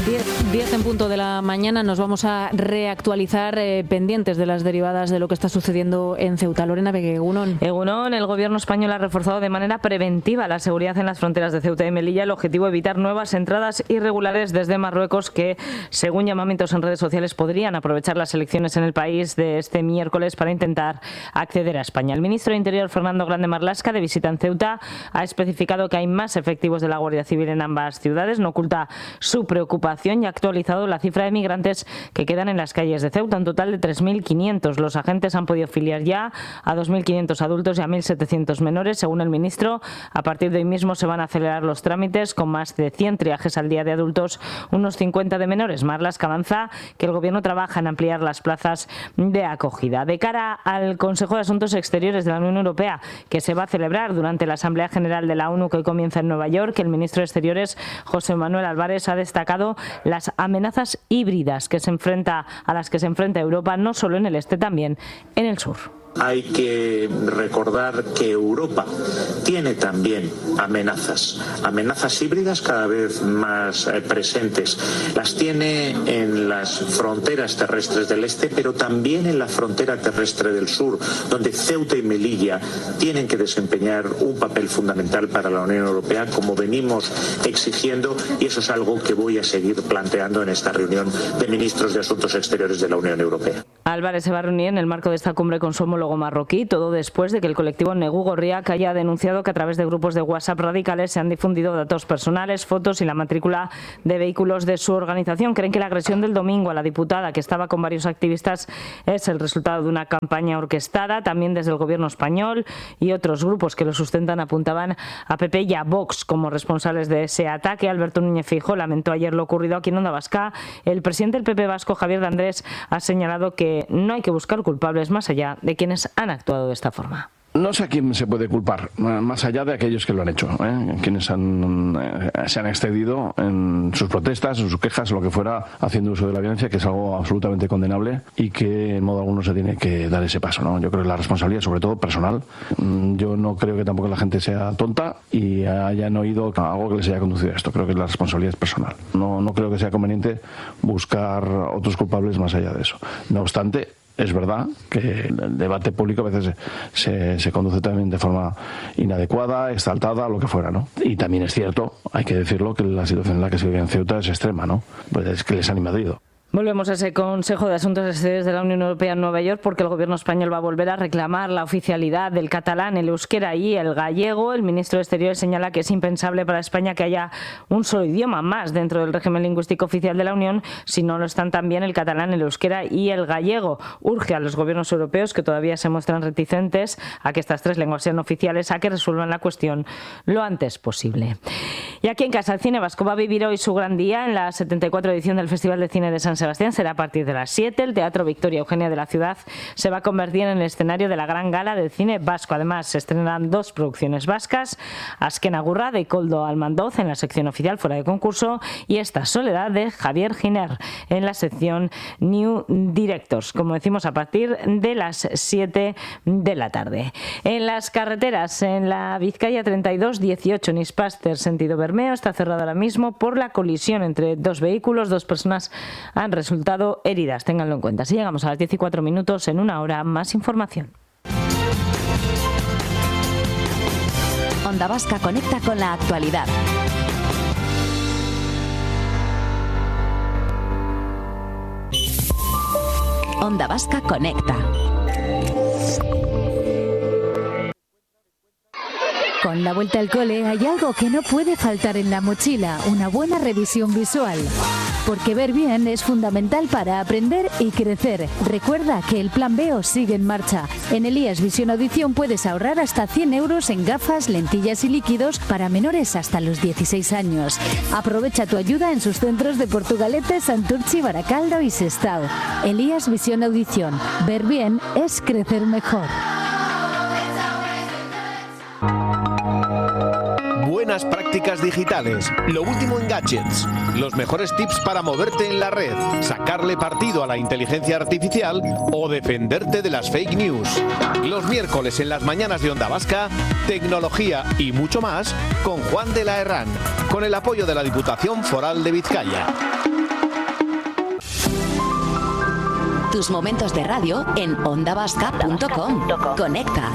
10 en punto de la mañana. Nos vamos a reactualizar pendientes de las derivadas de lo que está sucediendo en Ceuta. Lorena Vega, Egunon. Egunon, el gobierno español ha reforzado de manera preventiva la seguridad en las fronteras de Ceuta y Melilla. El objetivo, evitar nuevas entradas irregulares desde Marruecos que, según llamamientos en redes sociales, podrían aprovechar las elecciones en el país de este miércoles para intentar acceder a España. El ministro de Interior, Fernando Grande Marlaska, de visita en Ceuta, ha especificado que hay más efectivos de la Guardia Civil en ambas ciudades. No oculta su preocupación y ha actualizado la cifra de migrantes que quedan en las calles de Ceuta, un total de 3.500. Los agentes han podido filiar ya a 2.500 adultos y a 1.700 menores. Según el ministro, a partir de hoy mismo se van a acelerar los trámites con más de 100 triajes al día de adultos, unos 50 de menores. Marlaska avanza que el gobierno trabaja en ampliar las plazas de acogida. De cara al Consejo de Asuntos Exteriores de la Unión Europea, que se va a celebrar durante la Asamblea General de la ONU que comienza en Nueva York, el ministro de Exteriores, José Manuel Álvarez, ha destacado las amenazas híbridas a las que se enfrenta Europa, no solo en el este, también en el sur. Hay que recordar que Europa tiene también amenazas híbridas cada vez más presentes. Las tiene en las fronteras terrestres del este, pero también en la frontera terrestre del sur, donde Ceuta y Melilla tienen que desempeñar un papel fundamental para la Unión Europea, como venimos exigiendo, y eso es algo que voy a seguir planteando en esta reunión de ministros de Asuntos Exteriores de la Unión Europea. Álvarez se va a reunir en el marco de esta cumbre con su homólogo marroquí, todo después de que el colectivo Negu Gorriak haya denunciado que a través de grupos de WhatsApp radicales se han difundido datos personales, fotos y la matrícula de vehículos de su organización. Creen que la agresión del domingo a la diputada, que estaba con varios activistas, es el resultado de una campaña orquestada. También desde el gobierno español y otros grupos que lo sustentan apuntaban a PP y a Vox como responsables de ese ataque. Alberto Núñez Feijóo lamentó ayer lo ocurrido aquí en Onda Vasca. El presidente del PP vasco, Javier de Andrés, ha señalado que no hay que buscar culpables más allá de quienes han actuado de esta forma. No sé a quién se puede culpar, más allá de aquellos que lo han hecho, quienes se han excedido en sus protestas, en sus quejas, lo que fuera, haciendo uso de la violencia, que es algo absolutamente condenable y que en modo alguno se tiene que dar ese paso, ¿no? Yo creo que la responsabilidad, sobre todo personal. Yo no creo que tampoco la gente sea tonta y hayan oído algo que les haya conducido a esto. Creo que la responsabilidad es personal. No creo que sea conveniente buscar otros culpables más allá de eso. No obstante, es verdad que el debate público a veces se conduce también de forma inadecuada, exaltada, lo que fuera, ¿no? Y también es cierto, hay que decirlo, que la situación en la que se vive en Ceuta es extrema, ¿no? Pues es que les han invadido. Volvemos a ese Consejo de Asuntos Exteriores de la Unión Europea en Nueva York, porque el gobierno español va a volver a reclamar la oficialidad del catalán, el euskera y el gallego. El ministro de Exteriores señala que es impensable para España que haya un solo idioma más dentro del régimen lingüístico oficial de la Unión, si no lo están también el catalán, el euskera y el gallego. Urge a los gobiernos europeos, que todavía se muestran reticentes a que estas tres lenguas sean oficiales, a que resuelvan la cuestión lo antes posible. Y aquí en casa, el cine vasco va a vivir hoy su gran día en la 74 edición del Festival de Cine de San Sebastián. Será a partir de las 7. El Teatro Victoria Eugenia de la ciudad se va a convertir en el escenario de la gran gala del cine vasco. Además, se estrenarán dos producciones vascas: Azken Agurra, de Koldo Almandoz, en la sección oficial fuera de concurso, y Esta Soledad, de Javier Giner, en la sección New Directors, como decimos, a partir de las 7 de la tarde. En las carreteras, en la Vizcaya 32-18, en Ispaster, sentido Bermeo, está cerrado ahora mismo por la colisión entre dos vehículos. 2 personas han resultado heridas, ténganlo en cuenta. Si llegamos a las 14:04, en una hora más información. Onda Vasca conecta con la actualidad. Onda Vasca conecta. Con la vuelta al cole hay algo que no puede faltar en la mochila: una buena revisión visual. Porque ver bien es fundamental para aprender y crecer. Recuerda que el Plan B sigue en marcha. En Elías Visión Audición puedes ahorrar hasta 100 euros en gafas, lentillas y líquidos para menores hasta los 16 años. Aprovecha tu ayuda en sus centros de Portugalete, Santurchi, Baracaldo y Sestao. Elías Visión Audición. Ver bien es crecer mejor. Buenas prácticas digitales, lo último en gadgets, los mejores tips para moverte en la red, sacarle partido a la inteligencia artificial o defenderte de las fake news. Los miércoles en las mañanas de Onda Vasca, tecnología y mucho más con Juan de la Herrán, con el apoyo de la Diputación Foral de Vizcaya. tus momentos de radio en ondavasca.com. Conecta.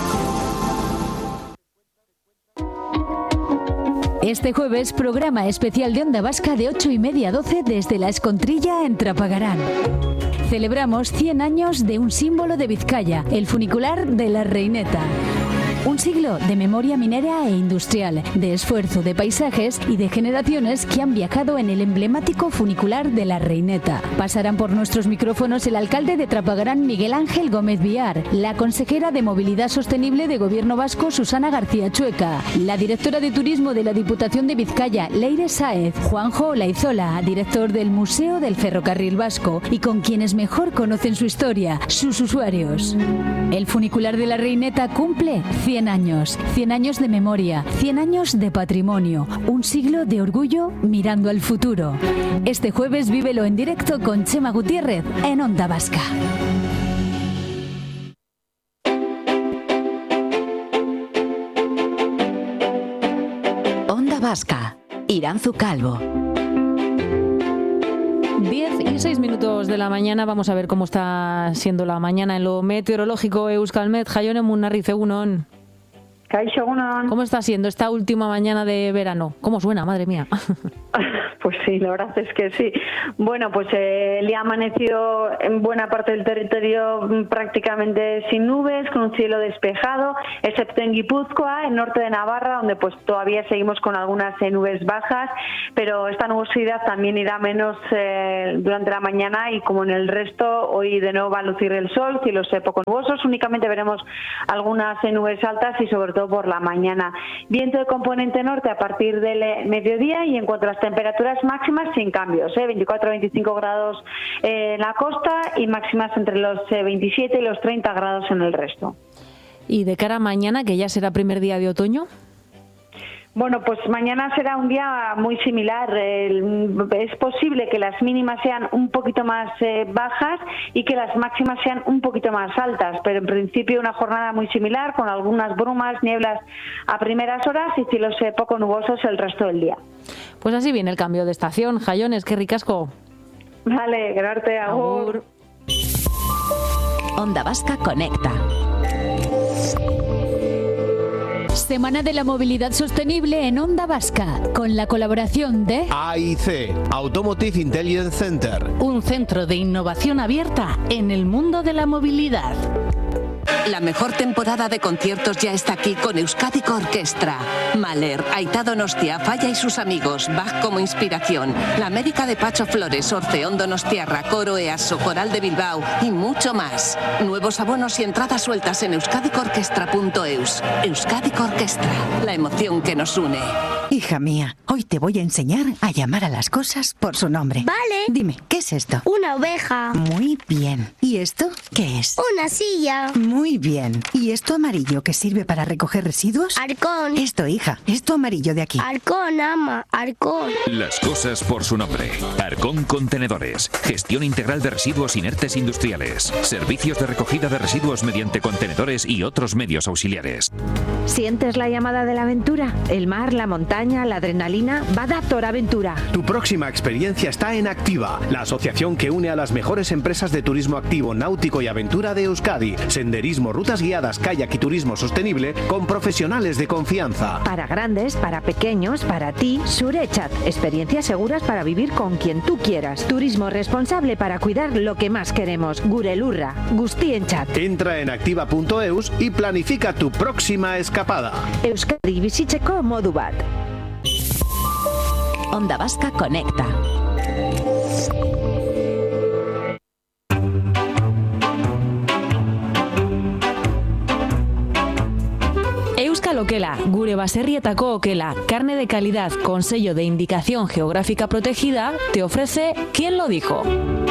Este jueves, programa especial de Onda Vasca de 8:30 a 12 desde La Escontrilla en Trapagarán. Celebramos 100 años de un símbolo de Vizcaya, el funicular de la Reineta. Un siglo de memoria minera e industrial, de esfuerzo de paisajes y de generaciones que han viajado en el emblemático funicular de la Reineta. Pasarán por nuestros micrófonos el alcalde de Trapagarán, Miguel Ángel Gómez Villar, la consejera de Movilidad Sostenible de Gobierno Vasco, Susana García Chueca, la directora de Turismo de la Diputación de Vizcaya, Leire Sáez, Juanjo Olaizola, director del Museo del Ferrocarril Vasco, y con quienes mejor conocen su historia, sus usuarios. El funicular de la Reineta cumple 100 años, 100 años de memoria, 100 años de patrimonio, un siglo de orgullo mirando al futuro. Este jueves vívelo en directo con Chema Gutiérrez en Onda Vasca. Onda Vasca, Iranzu Calvo. 10:06 de la mañana, vamos a ver cómo está siendo la mañana en lo meteorológico. Euskalmet, Jaione Munarriz, egunon. ¿Cómo está siendo esta última mañana de verano? ¿Cómo suena? Madre mía. Pues sí, la verdad es que sí. Bueno, pues el día ha amanecido en buena parte del territorio prácticamente sin nubes, con un cielo despejado, excepto en Guipúzcoa, en norte de Navarra, donde pues todavía seguimos con algunas nubes bajas, pero esta nubosidad también irá menos durante la mañana, y como en el resto, hoy de nuevo va a lucir el sol, cielos poco nubosos, únicamente veremos algunas nubes altas y sobre todo por la mañana. Viento de componente norte a partir del mediodía, y en cuanto a las temperaturas máximas, sin cambios, 24 a 25 grados en la costa y máximas entre los 27 y los 30 grados en el resto. ¿Y de cara a mañana, que ya será primer día de otoño? Bueno, pues mañana será un día muy similar. Es posible que las mínimas sean un poquito más bajas y que las máximas sean un poquito más altas, pero en principio una jornada muy similar, con algunas brumas, nieblas a primeras horas y cielos poco nubosos el resto del día. Pues así viene el cambio de estación. Jaiones, qué ricasco. Vale, gracias. Agur. Onda Vasca Conecta. Semana de la Movilidad Sostenible en Onda Vasca, con la colaboración de AIC, Automotive Intelligence Center. Un centro de innovación abierta en el mundo de la movilidad. La mejor temporada de conciertos ya está aquí con Euskadiko Orkestra. Mahler, Aitá Donostia, Falla y sus amigos, Bach como inspiración, La América de Pacho Flores, Orfeón Donostiarra, Coro EASO, Coral de Bilbao y mucho más. Nuevos abonos y entradas sueltas en euskadikorkestra.eus. Euskadiko Orkestra, la emoción que nos une. Hija mía, hoy te voy a enseñar a llamar a las cosas por su nombre. Vale. Dime, ¿qué es esto? Una oveja. Muy bien. ¿Y esto qué es? Una silla. Muy bien. ¿Y esto amarillo que sirve para recoger residuos? Arcón. Esto, hija, esto amarillo de aquí. Arcón, ama, Arcón. Las cosas por su nombre. Arcón Contenedores. Gestión integral de residuos inertes industriales. Servicios de recogida de residuos mediante contenedores y otros medios auxiliares. ¿Sientes la llamada de la aventura? El mar, la montaña, la adrenalina. Badator Aventura. Tu próxima experiencia está en Activa, la asociación que une a las mejores empresas de turismo activo, náutico y aventura de Euskadi. Senderismo, rutas guiadas, kayak y turismo sostenible con profesionales de confianza. Para grandes, para pequeños, para ti, Surechat. Experiencias seguras para vivir con quien tú quieras. Turismo responsable para cuidar lo que más queremos. Gurelurra, Guztienchat. Entra en activa.eus y planifica tu próxima escapada. Euskadi bizitzeko modu bat. Onda Vasca Conecta. Euskal Okela, gure baserrietako okela, carne de calidad con sello de indicación geográfica protegida, te ofrece ¿Quién lo dijo?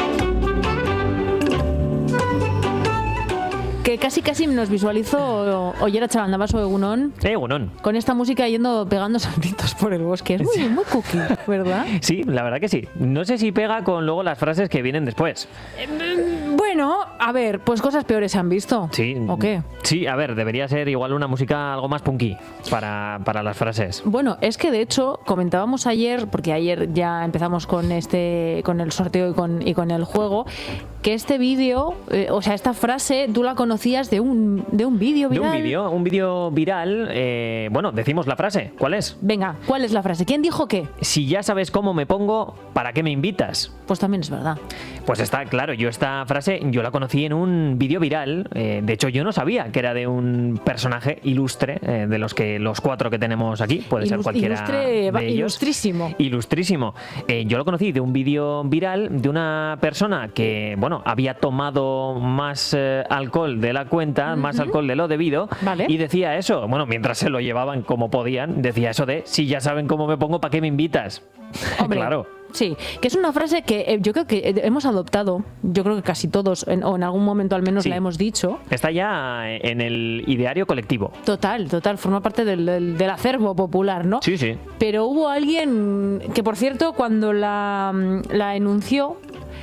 Que casi nos visualizo Ollera Chabandabaso Egunon. Egunon. Con esta música pegando saltitos por el bosque. Es muy cookie, ¿verdad? Sí, la verdad que sí. No sé si pega con luego las frases que vienen después. Bueno, a ver, pues cosas peores se han visto. Sí. ¿O qué? Sí, a ver, debería ser igual una música algo más punky para las frases. Bueno, es que de hecho comentábamos ayer, porque ayer ya empezamos con el sorteo y con el juego, que este vídeo, o sea, esta frase, tú la conocías de un vídeo viral. De un vídeo viral. Bueno, decimos la frase. ¿Cuál es? Venga, ¿cuál es la frase? ¿Quién dijo qué? Si ya sabes cómo me pongo, ¿para qué me invitas? Pues también es verdad. Pues está claro, yo esta frase yo la conocí en un vídeo viral. De hecho, yo no sabía que era de un personaje ilustre, de los 4 que tenemos aquí. Puede ser cualquiera de ellos. Ilustrísimo. Ilustrísimo. Yo lo conocí de un vídeo viral de una persona que, bueno, había tomado más alcohol de la cuenta, más alcohol de lo debido, vale. Y decía eso, bueno, mientras se lo llevaban como podían, decía eso de, si ya saben cómo me pongo, ¿para qué me invitas? Hombre, claro. Sí, que es una frase que yo creo que hemos adoptado, yo creo que casi todos, o en algún momento al menos la hemos dicho. Está ya en el ideario colectivo. Total, forma parte del acervo popular, ¿no? Sí, sí. Pero hubo alguien que, por cierto, cuando la enunció,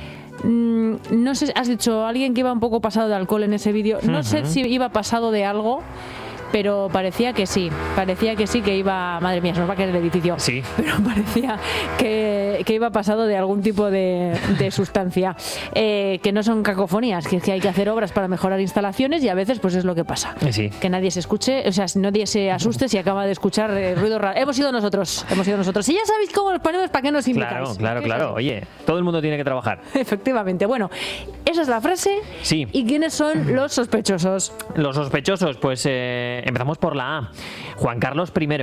no sé, has dicho alguien que iba un poco pasado de alcohol en ese vídeo, no sé si iba pasado de algo, pero parecía que sí, que iba, madre mía, se nos va a caer el edificio. Sí. Pero parecía que iba pasado de algún tipo de sustancia. Que no son cacofonías, que es que hay que hacer obras para mejorar instalaciones y a veces pues es lo que pasa. Sí. Que nadie se escuche, o sea, nadie se asuste si acaba de escuchar ruido raro. Hemos sido nosotros. Si ya sabéis cómo nos ponemos, ¿para qué nos invitáis? Claro. Oye, todo el mundo tiene que trabajar. Efectivamente. Bueno, esa es la frase. Sí. ¿Y quiénes son los sospechosos? Los sospechosos, pues empezamos por la A. Juan Carlos I.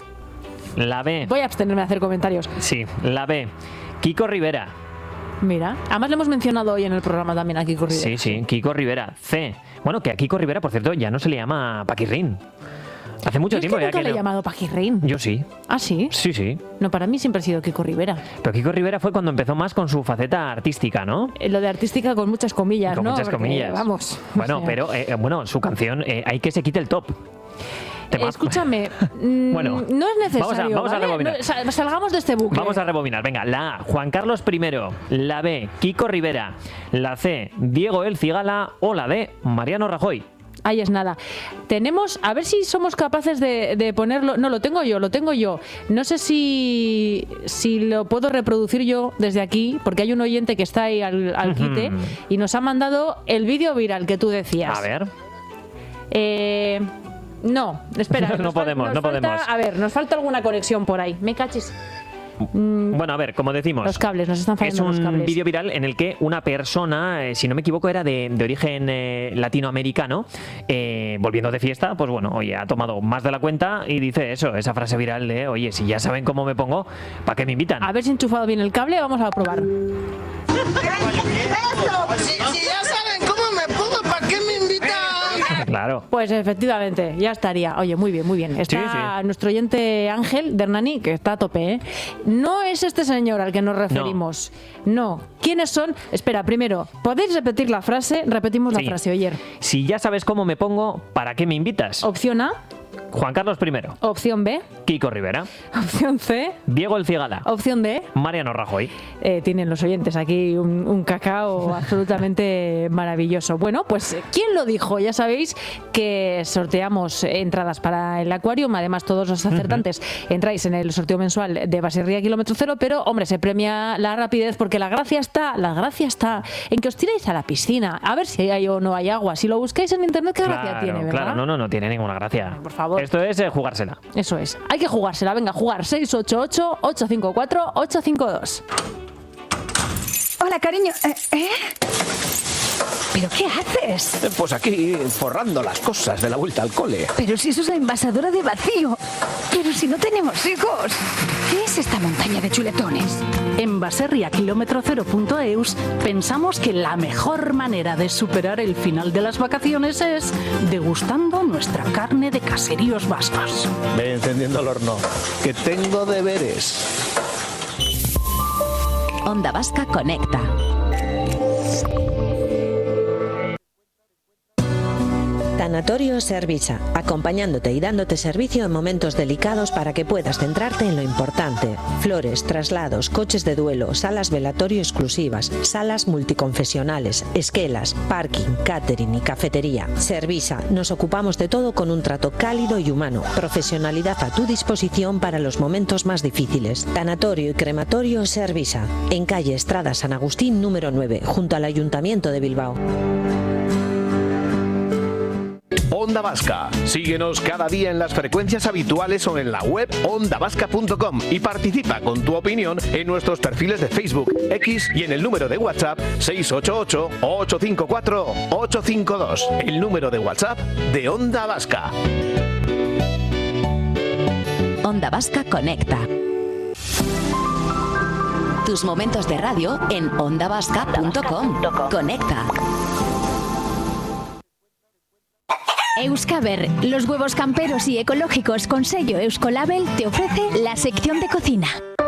La B. Voy a abstenerme de hacer comentarios. Sí, la B. Kiko Rivera. Mira, además le hemos mencionado hoy en el programa también a Kiko Rivera. Sí, Kiko Rivera. C. Bueno, que a Kiko Rivera, por cierto, ya no se le llama Paquirrín. Hace mucho tiempo ya que nunca le he llamado Paquirrín. Yo sí. ¿Ah, sí? Sí. No, para mí siempre ha sido Kiko Rivera. Pero Kiko Rivera fue cuando empezó más con su faceta artística, ¿no? Lo de artística con muchas comillas, con ¿no? Muchas comillas. Vamos. Bueno, o sea. Pero su canción, hay que se quite el top. Escúchame, bueno, no es necesario. Vamos a rebobinar. Salgamos de este bucle. Vamos a rebobinar. Venga, la A, Juan Carlos I. La B, Kiko Rivera. La C, Diego El Cigala. O la D, Mariano Rajoy. Ahí es nada. Tenemos, a ver si somos capaces de ponerlo. No, lo tengo yo. No sé si lo puedo reproducir yo desde aquí, porque hay un oyente que está ahí al quite y nos ha mandado el vídeo viral que tú decías. A ver. No, espera. no podemos. A ver, nos falta alguna conexión por ahí. Me cachis. Bueno, a ver, como decimos, los cables, nos están fallando los cables. Es un vídeo viral en el que una persona, si no me equivoco, era de origen latinoamericano, volviendo de fiesta, pues bueno, oye, ha tomado más de la cuenta y dice eso, esa frase viral de, oye, si ya saben cómo me pongo, ¿para qué me invitan? A ver si he enchufado bien el cable, vamos a probar. Si ya saben cómo me pongo, ¿para qué me invitan? Claro. Pues efectivamente, ya estaría. Oye, muy bien. Está nuestro oyente Ángel de Hernani, que está a tope, ¿eh? No es este señor al que nos referimos. No. ¿Quiénes son? Espera, primero, ¿podéis repetir la frase? Repetimos la frase, oyer. Si ya sabes cómo me pongo, ¿para qué me invitas? Opción A. Juan Carlos I. Opción B. Kiko Rivera. Opción C. Diego El Cigala. Opción D. Mariano Rajoy. Tienen los oyentes aquí un cacao absolutamente maravilloso. Bueno, pues ¿quién lo dijo? Ya sabéis que sorteamos entradas para el Aquarium. Además, todos los acertantes entráis en el sorteo mensual de Baserría Kilómetro Cero, pero, hombre, se premia la rapidez porque la gracia está en que os tiréis a la piscina a ver si hay o no hay agua. Si lo buscáis en internet, ¿qué gracia tiene, verdad? Claro, no tiene ninguna gracia. Por favor. Esto es jugársela. Eso es. Hay que jugársela. Venga, jugar. 688-854-852. Hola, cariño. ¿Pero qué haces? Pues aquí, forrando las cosas de la vuelta al cole. Pero si eso es la envasadora de vacío. Pero si no tenemos hijos. ¿Qué es esta montaña de chuletones? En baserriakilómetrocero.eus pensamos que la mejor manera de superar el final de las vacaciones es degustando nuestra carne de caseríos vascos. Ve encendiendo el horno, que tengo deberes. Onda Vasca Conecta. Tanatorio Servisa, acompañándote y dándote servicio en momentos delicados para que puedas centrarte en lo importante. Flores, traslados, coches de duelo, salas velatorio exclusivas, salas multiconfesionales, esquelas, parking, catering y cafetería. Servisa, nos ocupamos de todo con un trato cálido y humano. Profesionalidad a tu disposición para los momentos más difíciles. Tanatorio y crematorio Servisa, en calle Estrada San Agustín número 9, junto al Ayuntamiento de Bilbao. Onda Vasca. Síguenos cada día en las frecuencias habituales o en la web ondavasca.com y participa con tu opinión en nuestros perfiles de Facebook, X y en el número de WhatsApp 688-854-852. El número de WhatsApp de Onda Vasca. Onda Vasca Conecta. Tus momentos de radio en ondavasca.com. Conecta. Euskaber, los huevos camperos y ecológicos con sello Euskolabel te ofrece la sección de cocina.